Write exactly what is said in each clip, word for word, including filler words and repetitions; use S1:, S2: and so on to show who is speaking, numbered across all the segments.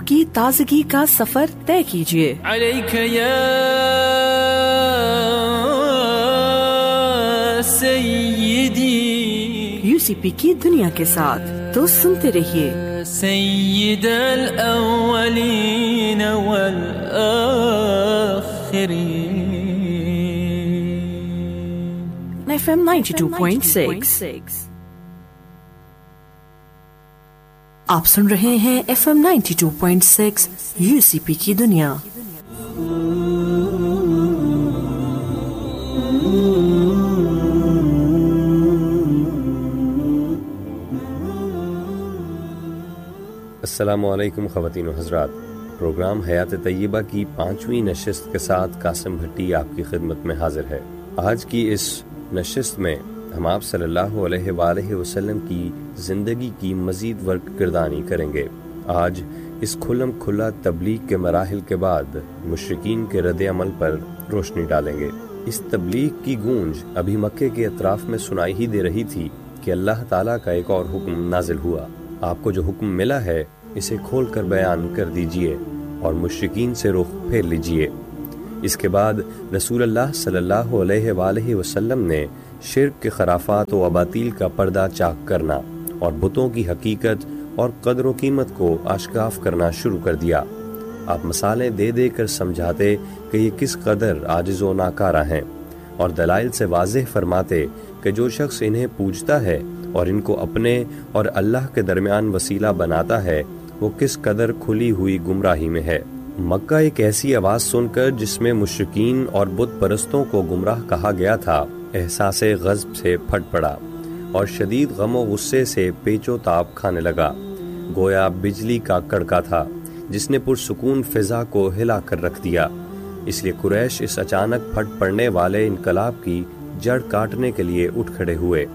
S1: की ताजगी का सफर तय कीजिए।
S2: अलैका या सय्यदी,
S1: यूसीपी की दुनिया के साथ तो सुनते रहिए।
S2: सय्यदल अव्वलीन वल आखिरीन।
S1: F M ninety two point six आप सुन रहे हैं F M ninety two point six UCP की दुनिया।
S3: अस्सलामु अलैकुम ख़वातीन व हज़रात, प्रोग्राम हयात तय्यबा की पाँचवीं नशिस्त के साथ कासिम भट्टी आपकी खिदमत में हाजिर है। आज की इस नशिस्त में हम आप सल्लल्लाहु अलैहि वालैहि वसल्लम की ज़िंदगी की मज़ीद वर्करदानी करेंगे। आज इस खुल्लम खुल्ला तबलीग के मराहिल के बाद मुशरिकीन के रद्द अमल पर रोशनी डालेंगे। इस तबलीग की गूंज अभी मक्के के अतराफ में सुनाई ही दे रही थी कि अल्लाह ताला का एक और हुक्म नाजिल हुआ। आपको जो हुक्म मिला है इसे खोल कर बयान कर दीजिए और मुशरिकीन से रुख फेर लीजिए। इसके बाद रसूल अल्लाह सल्लल्लाहु अलैहि वालैहि वसल्लम ने शिर्क के खराफात व अबातील का पर्दा चाक करना और बुतों की हकीकत और कदर व कीमत को आश्काफ करना शुरू कर दिया। आप मसाले दे दे कर समझाते कि ये किस कदर आजिज़ व नाकारा हैं और दलाइल से वाज़ेह फरमाते कि जो शख्स इन्हें पूजता है और इनको अपने और अल्लाह के दरमियान वसीला बनाता है वो किस कदर खुली हुई गुमराही में है। मक्का एक ऐसी आवाज़ सुनकर जिसमें मुशरिकीन और बुत परस्तों को गुमराह कहा गया था, एहसासे गज़ब से फट पड़ा और शदीद गम व गुस्से से पेचो ताप खाने लगा। गोया बिजली का कड़का था जिसने पुरसुकून फिजा को हिला कर रख दिया। इसलिए कुरैश इस अचानक फट पड़ने वाले इनकलाब की जड़ काटने के लिए उठ खड़े हुए।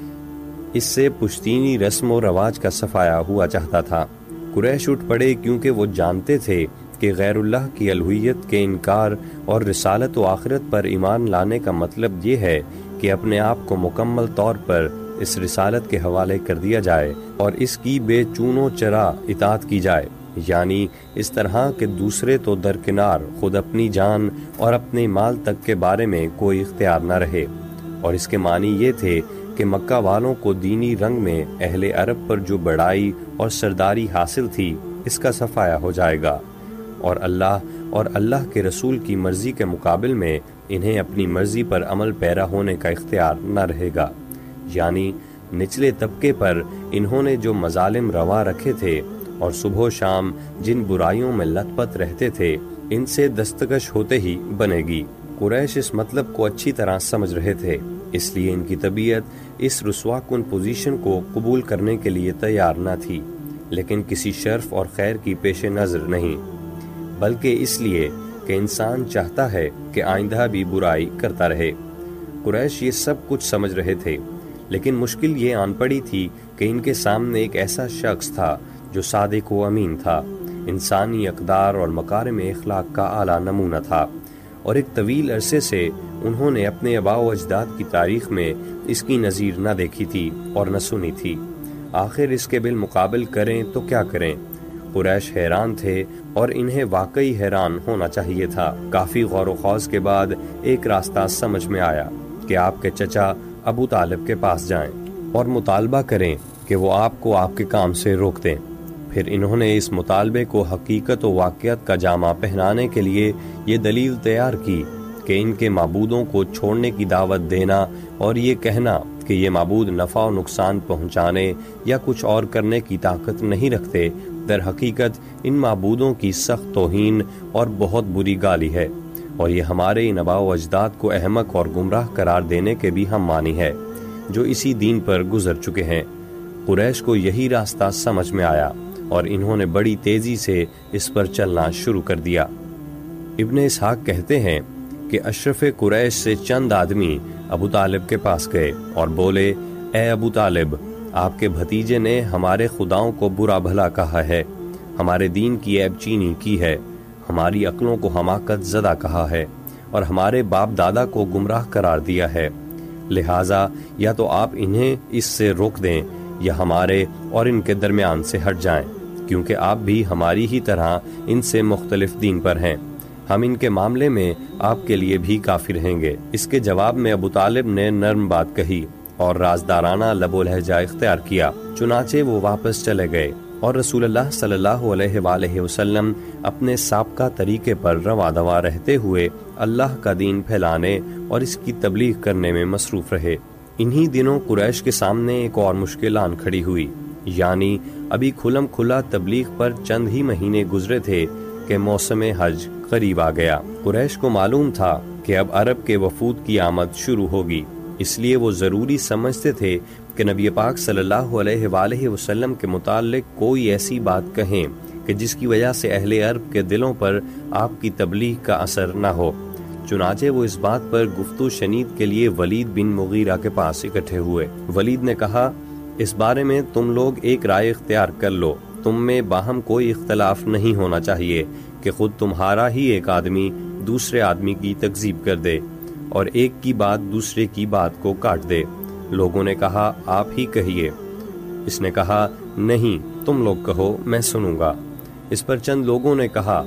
S3: इससे पुश्तीनी रस्म व रवाज का सफाया हुआ चाहता था। कुरैश उठ पड़े क्योंकि वो जानते थे कि गैरुल्लाह की अलुहियत के इनकार और रिसालत व आखिरत पर ईमान लाने का मतलब ये है कि अपने आप को मुकम्मल तौर पर इस रिसालत के हवाले कर दिया जाए और इसकी बेचूनो चरा इताअत की जाए, यानी इस तरह के दूसरे तो दरकिनार खुद अपनी जान और अपने माल तक के बारे में कोई इख्तियार न रहे। और इसके मानी ये थे कि मक्का वालों को दीनी रंग में अहले अरब पर जो बड़ाई और सरदारी हासिल थी इसका सफाया हो जाएगा और अल्लाह और अल्लाह के रसूल की मर्जी के मुकाबिल में इन्हें अपनी मर्जी पर अमल पैरा होने का इख्तियार न रहेगा। यानी निचले तबके पर इन्होंने जो मजालिम रवा रखे थे और सुबह शाम जिन बुराइयों में लथपथ रहते थे इनसे दस्तकश होते ही बनेगी। कुरैश इस मतलब को अच्छी तरह समझ रहे थे, इसलिए इनकी तबीयत इस रुस्वाकुन पोजीशन को कबूल करने के लिए तैयार न थी, लेकिन किसी शर्फ और खैर की पेश नज़र नहीं, बल्कि इसलिए कि इंसान चाहता है कि आइंदा भी बुराई करता रहे। कुरैश ये सब कुछ समझ रहे थे, लेकिन मुश्किल ये आन पड़ी थी कि इनके सामने एक ऐसा शख्स था जो सादिक व अमीन था, इंसानी अक़दार और मकारिम इखलाक का आला नमूना था और एक तवील अरसे से उन्होंने अपने आबा व अजदाद की तारीख में इसकी नज़ीर न देखी थी और न सुनी थी। आखिर इसके बिलमुकाबिल करें तो क्या करें। कुरैश हैरान थे और इन्हें वाकई हैरान होना चाहिए था। काफ़ी गौर व खौज के बाद एक रास्ता समझ में आया कि आपके चचा अबू तालिब के पास जाएं और मुतालबा करें कि वो आपको आपके काम से रोक दें। फिर इन्होंने इस मुतालबे को हकीकत व वाक़ियत का जामा पहनाने के लिए ये दलील तैयार की कि इनके माबूदों को छोड़ने की दावत देना और ये कहना कि ये माबूद नफ़ा व नुकसान पहुँचाने या कुछ और करने की ताकत नहीं रखते, दर हकीकत इन माबूदों की सख्त तौहीन और बहुत बुरी गाली है और ये हमारे इन आबा व अजदाद को अहमक और गुमराह करार देने के भी हम मानी है जो इसी दीन पर गुजर चुके हैं। कुरैश को यही रास्ता समझ में आया और इन्होंने बड़ी तेजी से इस पर चलना शुरू कर दिया। इब्ने इसहाक कहते हैं कि अशरफ कुरैश से चंद आदमी अबू तालिब के पास गए और बोले, ए अबू तालिब, आपके भतीजे ने हमारे खुदाओं को बुरा भला कहा है, हमारे दीन की ऐबचीनी की है, हमारी अक्लों को हमाकत ज़दा कहा है और हमारे बाप दादा को गुमराह करार दिया है। लिहाजा या तो आप इन्हें इससे रोक दें या हमारे और इनके दरमियान से हट जाएं, کیونکہ آپ بھی ہماری ہی طرح ان سے مختلف دین پر ہیں، ہم ان کے معاملے میں آپ کے لیے بھی کافی رہیں گے۔ اس کے جواب میں ابو طالب نے نرم بات کہی اور رازدارانہ لب و لہجہ اختیار کیا، چنانچہ وہ واپس چلے گئے اور رسول اللہ صلی اللہ علیہ وآلہ وسلم اپنے سابقہ طریقے پر رواں دواں رہتے ہوئے اللہ کا دین پھیلانے اور اس کی تبلیغ کرنے میں مصروف رہے۔ انہی دنوں قریش کے سامنے ایک اور مشکل آن کھڑی ہوئی، یعنی ابھی کھلم کھلا تبلیغ پر چند ہی مہینے گزرے تھے کہ موسم حج قریب آ گیا۔ قریش کو معلوم تھا کہ اب عرب کے وفود کی آمد شروع ہوگی، اس لیے وہ ضروری سمجھتے تھے کہ نبی پاک صلی اللہ علیہ وآلہ وسلم کے متعلق کوئی ایسی بات کہیں کہ جس کی وجہ سے اہل عرب کے دلوں پر آپ کی تبلیغ کا اثر نہ ہو۔ چنانچہ وہ اس بات پر گفتگو شنید کے لیے ولید بن مغیرہ کے پاس اکٹھے ہوئے۔ ولید نے کہا، اس بارے میں تم لوگ ایک رائے اختیار کر لو، تم میں باہم کوئی اختلاف نہیں ہونا چاہیے کہ خود تمہارا ہی ایک آدمی دوسرے آدمی کی تکذیب کر دے اور ایک کی بات دوسرے کی بات کو کاٹ دے۔ لوگوں نے کہا، آپ ہی کہیے۔ اس نے کہا، نہیں، تم لوگ کہو، میں سنوں گا۔ اس پر چند لوگوں نے کہا،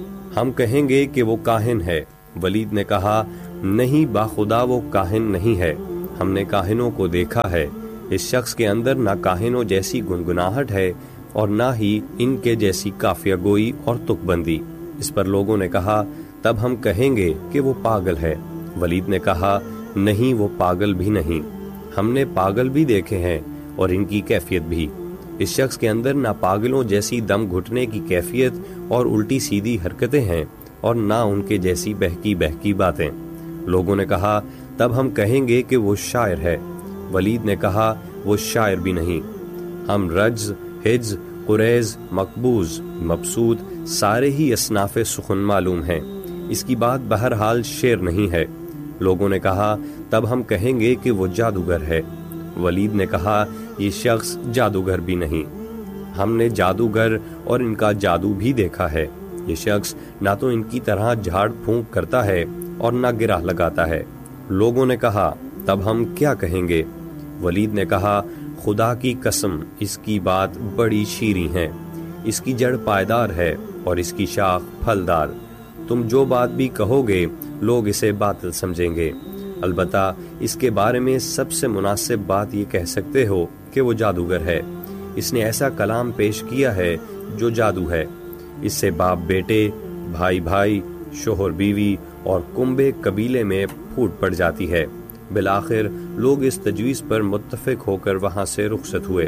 S3: ہم کہیں گے کہ وہ کاہن ہے۔ ولید نے کہا، نہیں، باخدا وہ کاہن نہیں ہے، ہم نے کاہنوں کو دیکھا ہے، اس شخص کے اندر نہ کاہنوں جیسی گنگناہٹ ہے اور نہ ہی ان کے جیسی قافیہ گوئی اور تک بندی۔ اس پر لوگوں نے کہا، تب ہم کہیں گے کہ وہ پاگل ہے۔ ولید نے کہا، نہیں، وہ پاگل بھی نہیں، ہم نے پاگل بھی دیکھے ہیں اور ان کی کیفیت بھی۔ اس شخص کے اندر نہ پاگلوں جیسی دم گھٹنے کی کیفیت اور الٹی سیدھی حرکتیں ہیں اور نہ ان کے جیسی بہکی بہکی باتیں۔ لوگوں نے کہا، تب ہم کہیں گے کہ وہ شاعر ہے۔ ولید نے کہا، وہ شاعر بھی نہیں، ہم رجز، حجز، قریز، مقبوض، مبسوط سارے ہی اصناف سخن معلوم ہیں، اس کی بات بہرحال شعر نہیں ہے۔ لوگوں نے کہا، تب ہم کہیں گے کہ وہ جادوگر ہے۔ ولید نے کہا، یہ شخص جادوگر بھی نہیں، ہم نے جادوگر اور ان کا جادو بھی دیکھا ہے، یہ شخص نہ تو ان کی طرح جھاڑ پھونک کرتا ہے اور نہ گرہ لگاتا ہے۔ لوگوں نے کہا، تب ہم کیا کہیں گے؟ ولید نے کہا، خدا کی قسم، اس کی بات بڑی شیریں ہے، اس کی جڑ پائیدار ہے اور اس کی شاخ پھلدار، تم جو بات بھی کہو گے لوگ اسے باطل سمجھیں گے، البتہ اس کے بارے میں سب سے مناسب بات یہ کہہ سکتے ہو کہ وہ جادوگر ہے، اس نے ایسا کلام پیش کیا ہے جو جادو ہے، اس سے باپ بیٹے، بھائی بھائی، شوہر بیوی اور کنبے قبیلے میں پھوٹ پڑ جاتی ہے۔ بالآخر لوگ اس تجویز پر متفق ہو کر وہاں سے رخصت ہوئے۔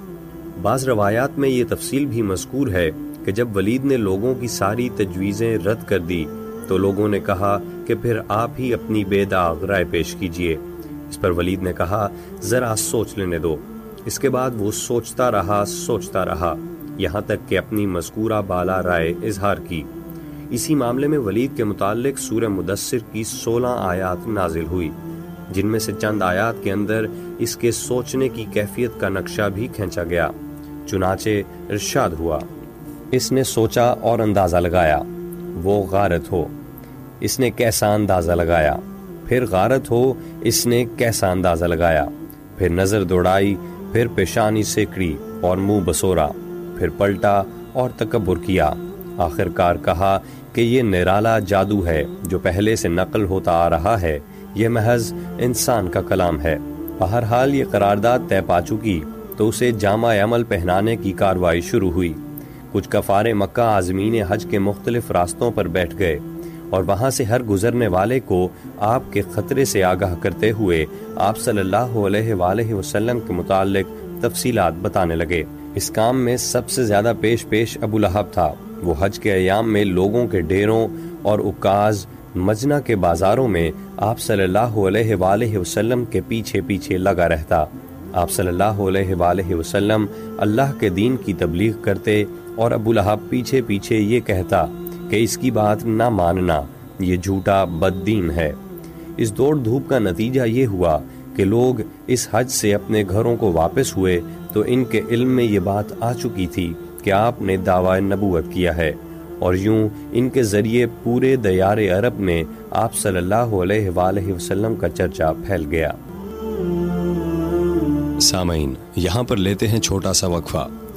S3: بعض روایات میں یہ تفصیل بھی مذکور ہے کہ جب ولید نے لوگوں کی ساری تجویزیں رد کر دی تو لوگوں نے کہا کہ پھر آپ ہی اپنی بے داغ رائے پیش کیجیے۔ اس پر ولید نے کہا، ذرا سوچ لینے دو۔ اس کے بعد وہ سوچتا رہا سوچتا رہا یہاں تک کہ اپنی مذکورہ بالا رائے اظہار کی۔ اسی معاملے میں ولید کے متعلق سورہ مدثر کی سولہ آیات نازل ہوئی، جن میں سے چند آیات کے اندر اس کے سوچنے کی کیفیت کا نقشہ بھی کھینچا گیا۔ چنانچہ ارشاد ہوا، اس نے سوچا اور اندازہ لگایا، وہ غارت ہو، اس نے کیسا اندازہ لگایا، پھر غارت ہو، اس نے کیسا اندازہ لگایا، پھر نظر دوڑائی، پھر پیشانی سیکڑی اور منہ بسورا، پھر پلٹا اور تکبر کیا، آخر کار کہا کہ یہ نرالا جادو ہے جو پہلے سے نقل ہوتا آ رہا ہے، یہ محض انسان کا کلام ہے۔ بہرحال یہ قرارداد طے پا چکی تو اسے جامع عمل پہنانے کی کارروائی شروع ہوئی۔ کچھ کفار مکہ عازمین حج کے مختلف راستوں پر بیٹھ گئے اور وہاں سے ہر گزرنے والے کو آپ کے خطرے سے آگاہ کرتے ہوئے آپ صلی اللہ علیہ وآلہ وسلم کے متعلق تفصیلات بتانے لگے۔ اس کام میں سب سے زیادہ پیش پیش ابو لہب تھا۔ وہ حج کے ایام میں لوگوں کے ڈیروں اور اکاز مجنہ کے بازاروں میں آپ صلی اللہ علیہ وآلہ وسلم کے پیچھے پیچھے لگا رہتا۔ آپ صلی اللہ علیہ وآلہ وسلم اللہ کے دین کی تبلیغ کرتے اور ابو لہب پیچھے پیچھے یہ کہتا کہ اس کی بات نہ ماننا، یہ جھوٹا بد دین ہے۔ اس دوڑ دھوپ کا نتیجہ یہ ہوا کہ لوگ اس حج سے اپنے گھروں کو واپس ہوئے تو ان کے علم میں یہ بات آ چکی تھی کہ آپ نے دعویٰ نبوت کیا ہے، اور یوں ان کے ذریعے پورے دیار عرب میں آپ صلی اللہ علیہ وآلہ وسلم کا چرچا پھیل گیا۔
S4: سامعین، یہاں پر لیتے ہیں چھوٹا سا وقفہ۔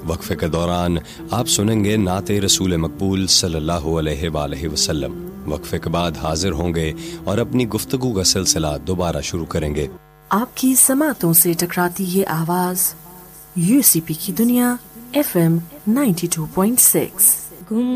S3: وقفے کے دوران آپ سنیں گے نعت رسول مقبول صلی اللہ علیہ وآلہ وسلم. وقفے کے بعد حاضر ہوں گے اور اپنی گفتگو کا سلسلہ دوبارہ شروع کریں گے.
S1: آپ کی سماعتوں سے ٹکراتی یہ آواز یو سی پی کی دنیا F M ninety two point six.